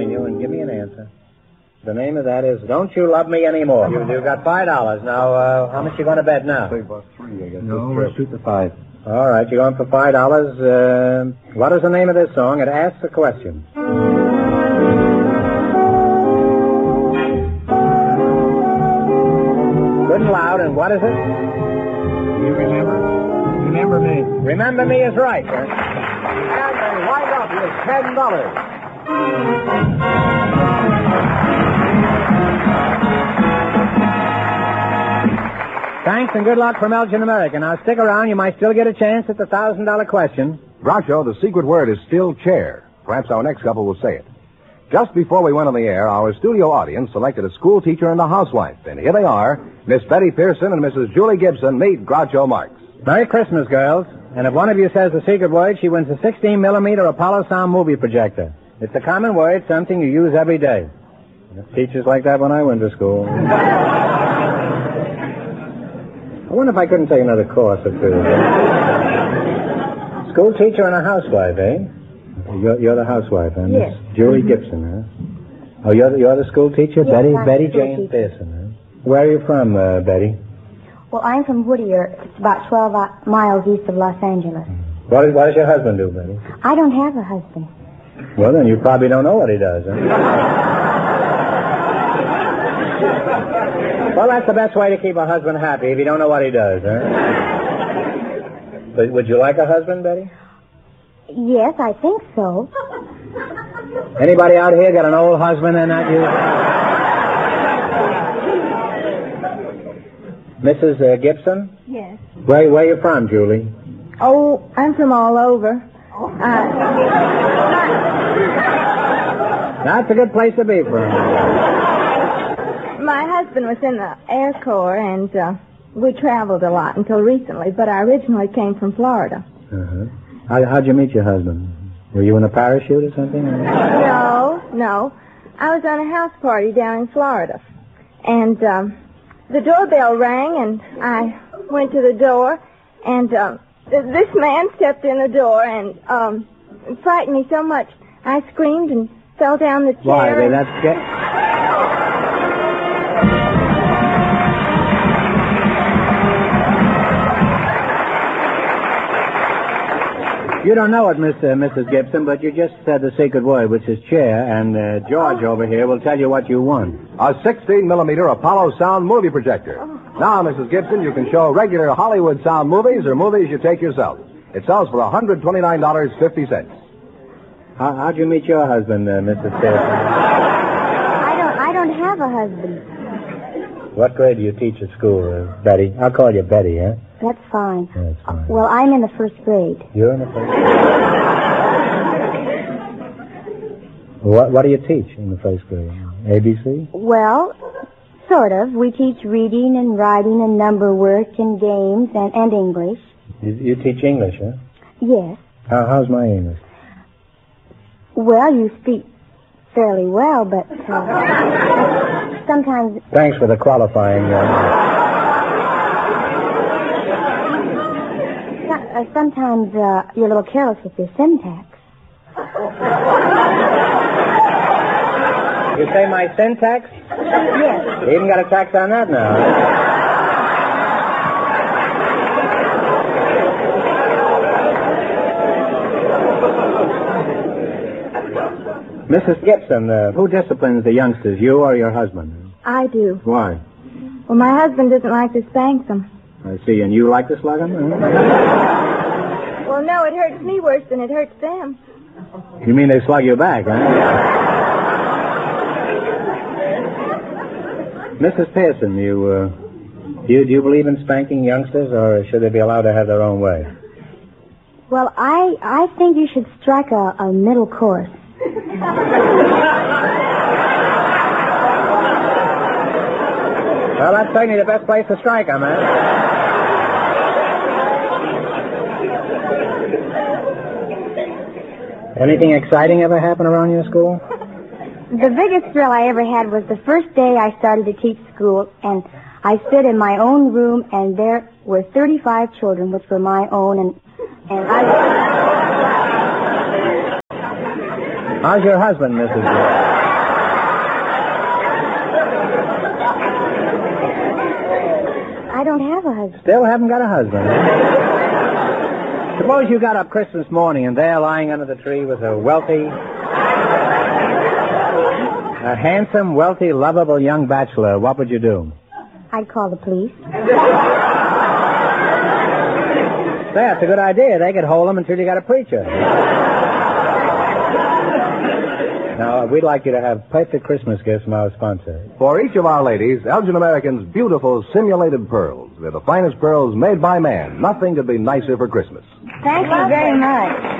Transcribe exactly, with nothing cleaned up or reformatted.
join you and give me an answer. The name of that is Don't You Love Me Anymore. You, you've got five dollars. Now, uh, how much you going to bet now? Say about three, I guess. No, we'll shoot the five. All right, you're going for five dollars. Uh, what is the name of this song? It asks a question. Good and loud, and what is it? You remember? Remember me. Remember Me is right. Sir. And they wind up with ten dollars. Thanks and good luck from Elgin American. Now stick around. You might still get a chance at the one thousand dollars question. Groucho, the secret word is still chair. Perhaps our next couple will say it. Just before we went on the air, our studio audience selected a school teacher and a housewife. And here they are, Miss Betty Pearson and Missus Julie Gibson. Meet Groucho Marx. Merry Christmas, girls. And if one of you says the secret word, she wins a sixteen millimeter Apollo Sound movie projector. It's a common word, something you use every day. Teachers like that when I went to school. I wonder if I couldn't take another course or two. School teacher and a housewife, eh? You're, you're the housewife, huh? Yes. Miss Julie Gibson, huh? Oh, you're the, you're the school teacher? Yes, Betty I'm Betty the school Jane teacher. Pearson, huh? Where are you from, uh, Betty? Well, I'm from Whittier. It's about twelve miles east of Los Angeles. What, is, what does your husband do, Betty? I don't have a husband. Well, then you probably don't know what he does, huh? Well, that's the best way to keep a husband happy if you don't know what he does, huh? But would you like a husband, Betty? Yes, I think so. Anybody out here got an old husband and not you? Missus Uh, Gibson? Yes. Where, where you from, Julie? Oh, I'm from all over. Uh, That's a good place to be from. my husband was in the Air Corps, and uh, we traveled a lot until recently, but I originally came from Florida. Uh-huh. How, how'd you meet your husband? Were you in a parachute or something? No, no. I was on a house party down in Florida, and um, the doorbell rang, and I went to the door, and um, th- this man stepped in the door and um, frightened me so much. I screamed and fell down the chair. Why, and... that's... Get... You don't know it, Miss, uh, Missus Gibson, but you just said the secret word, which is chair, and uh, George over here will tell you what you won. A sixteen millimeter Apollo Sound movie projector. Now, Missus Gibson, you can show regular Hollywood sound movies or movies you take yourself. It sells for one hundred twenty-nine dollars and fifty cents. How, how'd you meet your husband, uh, Missus Pearson? I don't, I don't have a husband. What grade do you teach at school, uh, Betty? I'll call you Betty, huh? That's fine. That's fine. Well, I'm in the first grade. You're in the first grade? What, what do you teach in the first grade? A B C? Well, sort of. We teach reading and writing and number work and games and, and English. You, you teach English, huh? Yes. How, how's my English? Well, you speak fairly well, but uh, sometimes... Thanks for the qualifying. Uh, Uh, sometimes uh, you're a little careless with your syntax. you say my syntax? Yes. You even got a tax on that now. Missus Gibson, uh, who disciplines the youngsters, you or your husband? I do. Why? Well, my husband doesn't like to spank them. I see, and you like to slug them? Huh? Well, no, it hurts me worse than it hurts them. You mean they slug you back, huh? Missus Pearson, you, uh, do you, do you believe in spanking youngsters, or should they be allowed to have their own way? Well, I I think you should strike a, a middle course. Well, that's certainly the best place to strike them, huh? Anything exciting ever happen around your school? The biggest thrill I ever had was the first day I started to teach school, and I stood in my own room, and there were thirty-five children, which were my own, and and I. How's your husband, Missus Gibbs? I don't have a husband. Still haven't got a husband. Suppose you got up Christmas morning and there lying under the tree was a wealthy, a handsome, wealthy, lovable young bachelor. What would you do? I'd call the police. That's a good idea. They could hold him until you got a preacher. Now, we'd like you to have perfect Christmas gifts from our sponsor. For each of our ladies, Elgin American's beautiful simulated pearls. They're the finest pearls made by man. Nothing could be nicer for Christmas. Thank you very much.